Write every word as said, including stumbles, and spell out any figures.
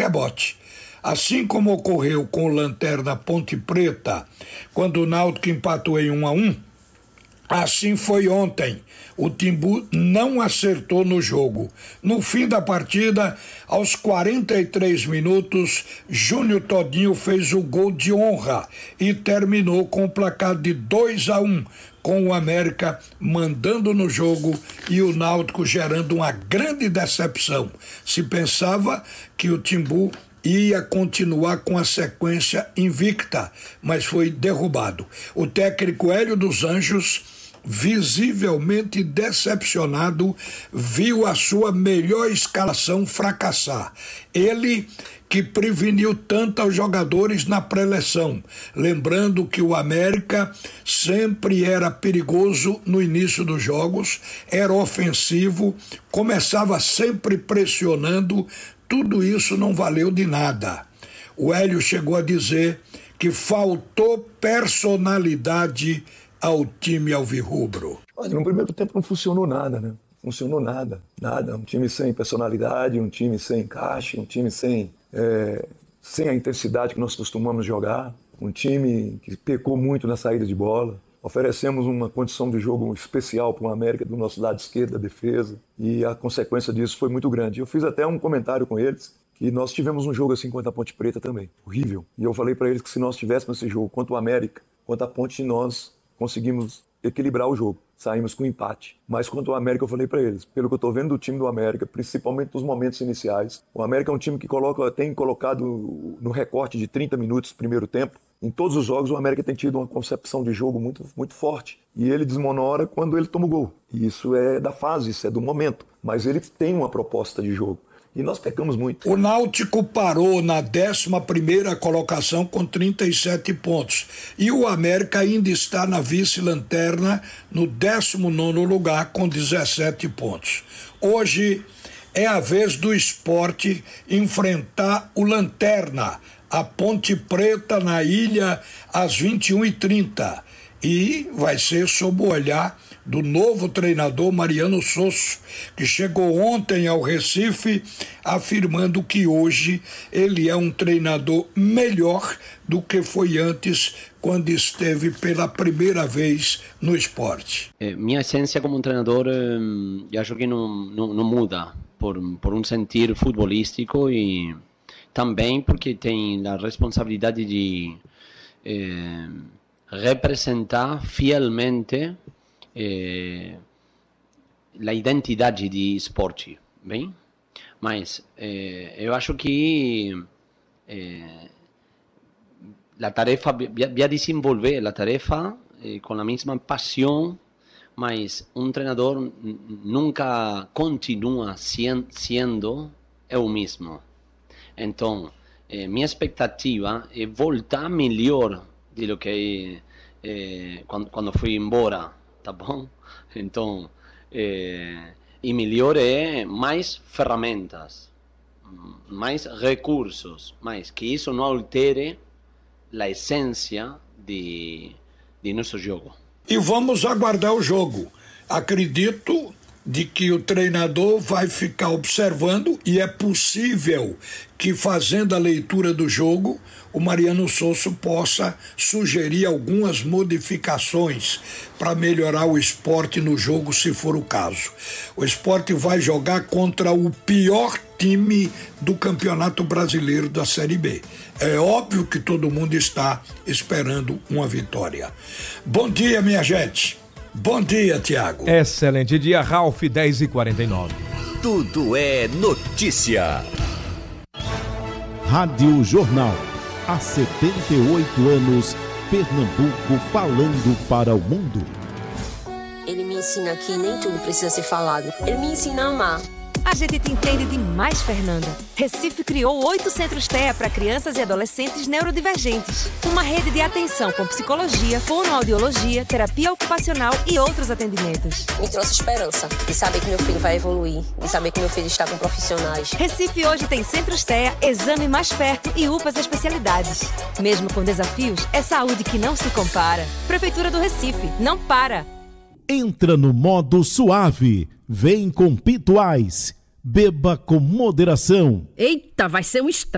rebote. Assim como ocorreu com o Lanterna Ponte Preta, quando o Náutico empatou em um a um, assim foi ontem. O Timbu não acertou no jogo. No fim da partida, aos quarenta e três minutos, Júnior Todinho fez o gol de honra e terminou com o placar de dois a um, com o América mandando no jogo e o Náutico gerando uma grande decepção. Se pensava que o Timbu ia continuar com a sequência invicta, mas foi derrubado. O técnico Hélio dos Anjos, visivelmente decepcionado, viu a sua melhor escalação fracassar. Ele que preveniu tanto aos jogadores na pré-eleção, lembrando que o América sempre era perigoso no início dos jogos, era ofensivo, começava sempre pressionando, tudo isso não valeu de nada. O Hélio chegou a dizer que faltou personalidade ao time alvirrubro. Olha, no primeiro tempo não funcionou nada, né? Funcionou nada, nada. Um time sem personalidade, um time sem encaixe, um time sem, é, sem a intensidade que nós costumamos jogar, um time que pecou muito na saída de bola. Oferecemos uma condição de jogo especial para o América do nosso lado esquerdo da defesa e a consequência disso foi muito grande. Eu fiz até um comentário com eles que nós tivemos um jogo assim contra a Ponte Preta também, horrível. E eu falei para eles que se nós tivéssemos esse jogo contra o América, contra a Ponte, nós conseguimos equilibrar o jogo, saímos com empate. Mas quanto ao América, eu falei para eles, pelo que eu estou vendo do time do América, principalmente nos momentos iniciais, o América é um time que coloca, tem colocado no recorte de trinta minutos no primeiro tempo. Em todos os jogos, o América tem tido uma concepção de jogo muito, muito forte. E ele desmonora quando ele toma o gol. E isso é da fase, isso é do momento. Mas ele tem uma proposta de jogo. E nós pecamos muito. O Náutico parou na décima primeira colocação com trinta e sete pontos. E o América ainda está na vice-lanterna no décimo nono lugar com dezessete pontos. Hoje é a vez do Sport enfrentar o Lanterna, a Ponte Preta na ilha às vinte e uma e trinta. E vai ser sob o olhar do novo treinador Mariano Sosso, que chegou ontem ao Recife afirmando que hoje ele é um treinador melhor do que foi antes, quando esteve pela primeira vez no esporte. Eh, minha essência como um treinador, eh, eu acho que não, não, não muda por, por um sentir futebolístico e também porque tem a responsabilidade de eh, representar fielmente eh, a identidade de esporte, bem? Mas eh, eu acho que eh, a tarefa, vai desenvolver a tarefa eh, com a mesma paixão, mas um treinador nunca continua sendo eu mesmo. Então, eh, minha expectativa é voltar melhor de lo que eh, quando, quando fui embora, tá bom? Então, eh, e melhor é mais ferramentas, mais recursos, mas que isso não altere a essência de, de nosso jogo. E vamos aguardar o jogo. Acredito de que o treinador vai ficar observando e é possível que, fazendo a leitura do jogo, o Mariano Sosso possa sugerir algumas modificações para melhorar o esporte no jogo, se for o caso. O esporte vai jogar contra o pior time do Campeonato Brasileiro da Série B. É óbvio que todo mundo está esperando uma vitória. Bom dia, minha gente. Bom dia, Tiago. Excelente dia, Ralf, dez e quarenta e nove. Tudo é notícia. Rádio Jornal. Há setenta e oito anos, Pernambuco falando para o mundo. Ele me ensina que nem tudo precisa ser falado. Ele me ensina a amar. A gente te entende demais, Fernanda. Recife criou oito centros T E A para crianças e adolescentes neurodivergentes. Uma rede de atenção com psicologia, fonoaudiologia, terapia ocupacional e outros atendimentos. Me trouxe esperança de saber que meu filho vai evoluir, de saber que meu filho está com profissionais. Recife hoje tem centros T E A, exame mais perto e U P As especialidades. Mesmo com desafios, é saúde que não se compara. Prefeitura do Recife, não para. Entra no modo suave. Vem com Pituais. Beba com moderação. Eita, vai ser um estrago.